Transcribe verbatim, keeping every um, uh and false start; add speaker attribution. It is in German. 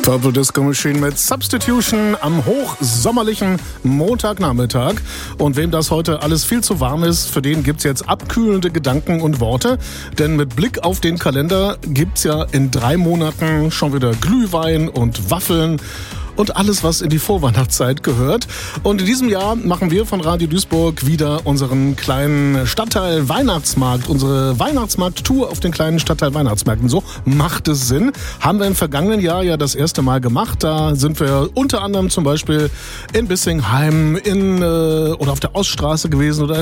Speaker 1: Purple Disco Machine mit Substitution am hochsommerlichen Montagnachmittag. Und wem das heute alles viel zu warm ist, für den gibt's jetzt abkühlende Gedanken und Worte. Denn mit Blick auf den Kalender gibt's ja in drei Monaten schon wieder Glühwein und Waffeln und alles, was in die Vorweihnachtszeit gehört. Und in diesem Jahr machen wir von Radio Duisburg wieder unseren kleinen Stadtteil Weihnachtsmarkt, unsere Weihnachtsmarkt-Tour auf den kleinen Stadtteil Weihnachtsmärkten. So macht es Sinn. Haben wir im vergangenen Jahr ja das erste Mal gemacht. Da sind wir unter anderem zum Beispiel in Bissingheim in, äh, oder auf der Oststraße gewesen oder in